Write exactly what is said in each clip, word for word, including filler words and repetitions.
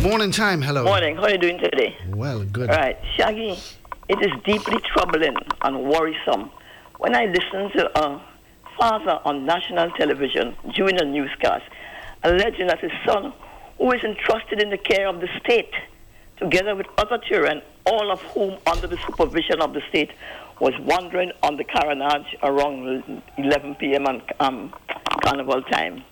Morning time, hello. Morning, how are you doing today? Well, good. Right, Shaggy, it is deeply troubling and worrisome when I listen to a father on national television during a newscast alleging that his son, who is entrusted in the care of the state, together with other children, all of whom under the supervision of the state, was wandering on the carnage around eleven p.m. on um, carnival time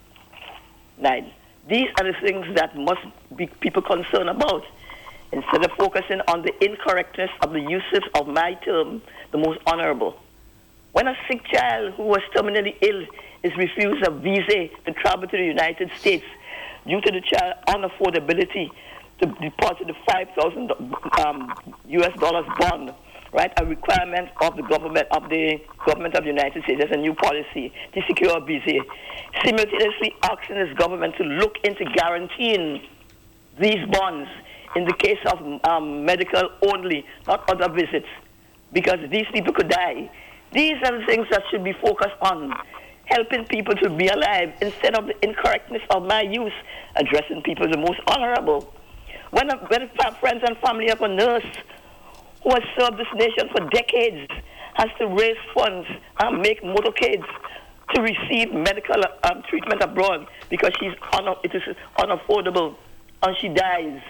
night. These are the things that must be people concerned about. Instead of focusing on the incorrectness of the usage of my term, the most honorable. When a sick child who was terminally ill is refused a visa to travel to the United States due to the child's unaffordability to deposit the five thousand um, U S dollars bond, right? A requirement of the government of the government of the United States. There's a new policy to secure a visa. Simultaneously asking this government to look into guaranteeing these bonds in the case of um, medical only, not other visits, because these people could die. These are the things that should be focused on, helping people to be alive instead of the incorrectness of my use, addressing people the most honorable. When, a, when friends and family of a nurse who has served this nation for decades has to raise funds and make motorcades to receive medical um, treatment abroad because she's un- it is unaffordable and she dies.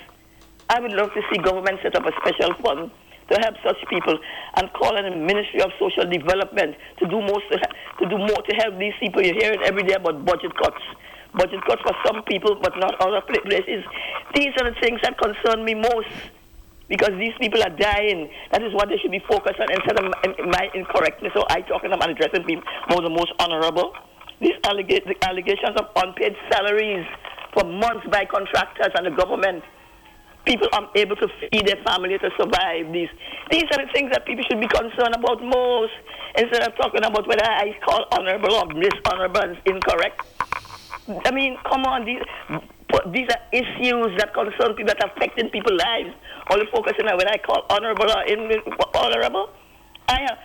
I would love to see government set up a special fund to help such people and call on the Ministry of Social Development to do most to, to do more to help these people. You're hearing every day about budget cuts. Budget cuts for some people, but not other places. These are the things that concern me most because these people are dying. That is what they should be focused on instead of my incorrectness. So I talking about addressing people more the most honorable. These allega- the allegations of unpaid salaries for months by contractors and the government. People unable to feed their family to survive. These these are the things that people should be concerned about most, instead of talking about whether I call honorable or dishonorable and incorrect. I mean, come on, these these are issues that concern people, that are affecting people's lives. Only focusing on whether I call honorable or inhonorable. I have,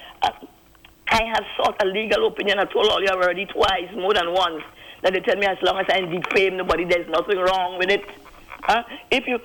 I have sought a legal opinion. I told all you already twice, more than once, that they tell me as long as I defame nobody, there's nothing wrong with it. Huh? If you